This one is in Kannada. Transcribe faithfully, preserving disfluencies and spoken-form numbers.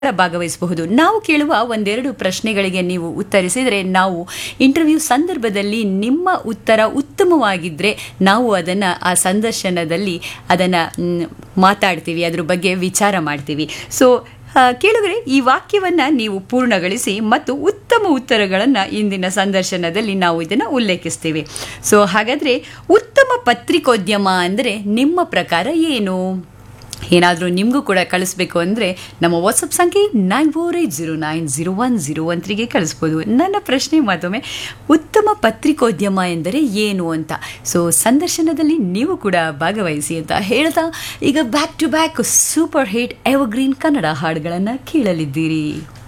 ಭಾಗವಹಿಸಬಹುದು. ನಾವು ಕೇಳುವ ಒಂದೆರಡು ಪ್ರಶ್ನೆಗಳಿಗೆ ನೀವು ಉತ್ತರಿಸಿದರೆ ನಾವು ಇಂಟರ್ವ್ಯೂ ಸಂದರ್ಭದಲ್ಲಿ ನಿಮ್ಮ ಉತ್ತರ ಉತ್ತಮವಾಗಿದ್ದರೆ ನಾವು ಅದನ್ನು ಆ ಸಂದರ್ಶನದಲ್ಲಿ ಅದನ್ನು ಮಾತಾಡ್ತೀವಿ, ಅದ್ರ ಬಗ್ಗೆ ವಿಚಾರ ಮಾಡ್ತೀವಿ. ಸೊ ಕೇಳಿದ್ರೆ ಈ ವಾಕ್ಯವನ್ನು ನೀವು ಪೂರ್ಣಗೊಳಿಸಿ ಮತ್ತು ಉತ್ತಮ ಉತ್ತರಗಳನ್ನು ಇಂದಿನ ಸಂದರ್ಶನದಲ್ಲಿ ನಾವು ಇದನ್ನು ಉಲ್ಲೇಖಿಸ್ತೀವಿ. ಸೊ ಹಾಗಾದರೆ ಉತ್ತಮ ಪತ್ರಿಕೋದ್ಯಮ ಅಂದರೆ ನಿಮ್ಮ ಪ್ರಕಾರ ಏನು? ಏನಾದರೂ ನಿಮಗೂ ಕೂಡ ಕಳಿಸ್ಬೇಕು ಅಂದರೆ ನಮ್ಮ ವಾಟ್ಸಪ್ ಸಂಖ್ಯೆ nine four eight zero nine zero one zero one ತ್ರೀಗೆ ಕಳಿಸ್ಬೋದು. ನನ್ನ ಪ್ರಶ್ನೆ ಮತ್ತೊಮ್ಮೆ, ಉತ್ತಮ ಪತ್ರಿಕೋದ್ಯಮ ಎಂದರೆ ಏನು ಅಂತ. ಸೊ ಸಂದರ್ಶನದಲ್ಲಿ ನೀವು ಕೂಡ ಭಾಗವಹಿಸಿ ಅಂತ ಹೇಳ್ತಾ ಈಗ back to back super hit evergreen Kannada ಹಾಡುಗಳನ್ನು ಕೇಳಲಿದ್ದೀರಿ.